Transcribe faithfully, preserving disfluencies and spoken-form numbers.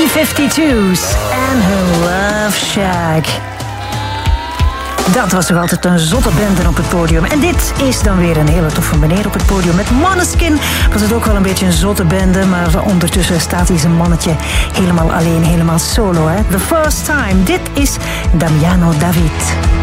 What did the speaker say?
B-fifty-two's en hun Love Shack. Dat was toch altijd een zotte bende op het podium. En dit is dan weer een hele toffe meneer op het podium. Met Måneskin was het ook wel een beetje een zotte bende, maar ondertussen staat hij zijn mannetje helemaal alleen, helemaal solo. Hè? The First Time. Dit is Damiano David.